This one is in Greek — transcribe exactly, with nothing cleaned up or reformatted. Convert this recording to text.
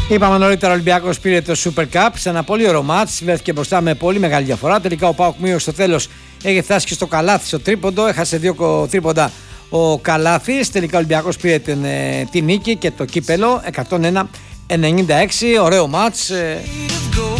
Είπαμε νωρίτερα, ο Ολυμπιακός πήρε το Super Cup σε ένα πολύ ωραίο μάτς. Βρέθηκε μπροστά με πολύ μεγάλη διαφορά. Τελικά ο ΠΑΟΚ μείωσε στο τέλος. Έχει φτάσει και στο καλάθι στο τρίποντο. Έχασε δύο τρίποντα ο Καλάθης. Τελικά ο Ολυμπιακός πήρε την, την νίκη και το κύπελο εκατόν ένα ενενήντα έξι. Ωραίο μάτς.